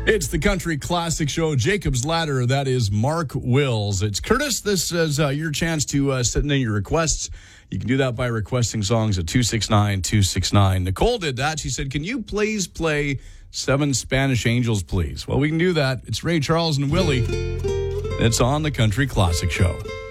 It's the Country Classic Show. Jacob's Ladder, that is Mark Wills. It's Curtis. This is your chance to send in your requests. You can do that by requesting songs at 269-269. Nicole did that. She said, can you please play Seven Spanish Angels, please? Well, we can do that. It's Ray Charles and Willie. It's on the Country Classic Show.